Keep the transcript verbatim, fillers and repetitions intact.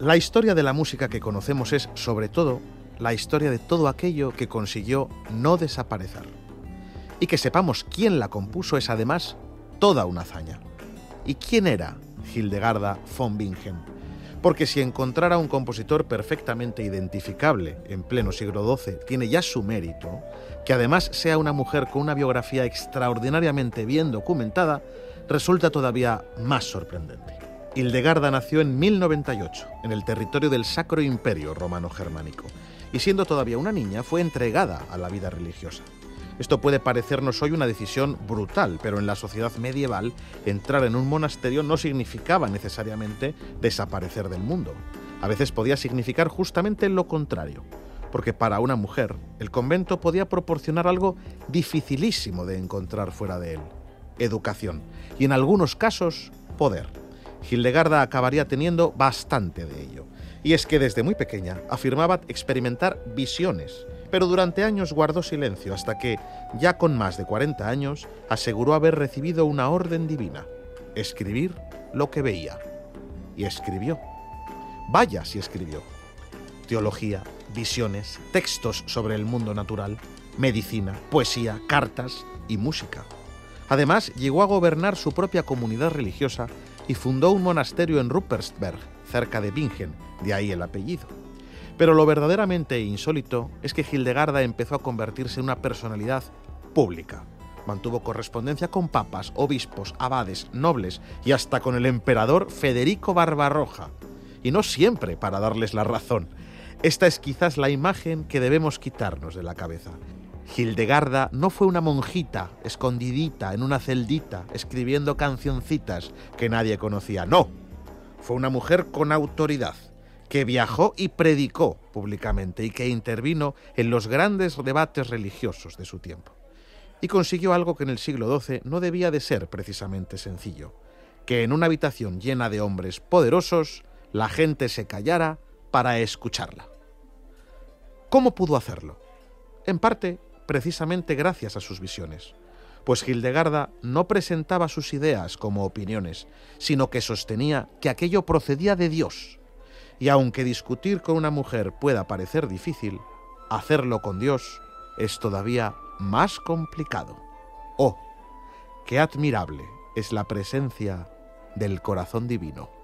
La historia de la música que conocemos es, sobre todo, la historia de todo aquello que consiguió no desaparecer. Y que sepamos quién la compuso es, además, toda una hazaña. ¿Y quién era Hildegarda von Bingen? Porque si encontrar a un compositor perfectamente identificable en pleno siglo doce tiene ya su mérito, que además sea una mujer con una biografía extraordinariamente bien documentada, resulta todavía más sorprendente. Hildegarda nació en mil noventa y ocho, en el territorio del Sacro Imperio Romano-Germánico, y siendo todavía una niña fue entregada a la vida religiosa. Esto puede parecernos hoy una decisión brutal, pero en la sociedad medieval entrar en un monasterio no significaba necesariamente desaparecer del mundo. A veces podía significar justamente lo contrario, porque para una mujer el convento podía proporcionar algo dificilísimo de encontrar fuera de él: educación y, en algunos casos, poder. Hildegarda acabaría teniendo bastante de ello, y es que desde muy pequeña afirmaba experimentar visiones, pero durante años guardó silencio hasta que, ya con más de cuarenta años, aseguró haber recibido una orden divina: escribir lo que veía. Y escribió. Vaya si escribió. Teología, visiones, textos sobre el mundo natural, medicina, poesía, cartas y música. Además, llegó a gobernar su propia comunidad religiosa y fundó un monasterio en Ruppersberg, cerca de Bingen, de ahí el apellido. Pero lo verdaderamente insólito es que Hildegarda empezó a convertirse en una personalidad pública. Mantuvo correspondencia con papas, obispos, abades, nobles y hasta con el emperador Federico Barbarroja. Y no siempre para darles la razón. Esta es quizás la imagen que debemos quitarnos de la cabeza. Hildegarda no fue una monjita escondidita en una celdita escribiendo cancioncitas que nadie conocía. No, fue una mujer con autoridad, que viajó y predicó públicamente y que intervino en los grandes debates religiosos de su tiempo. Y consiguió algo que en el siglo doce no debía de ser precisamente sencillo: que en una habitación llena de hombres poderosos la gente se callara para escucharla. ¿Cómo pudo hacerlo? En parte, precisamente gracias a sus visiones, pues Hildegarda no presentaba sus ideas como opiniones, sino que sostenía que aquello procedía de Dios. Y aunque discutir con una mujer pueda parecer difícil, hacerlo con Dios es todavía más complicado. ¡Oh, qué admirable es la presencia del corazón divino!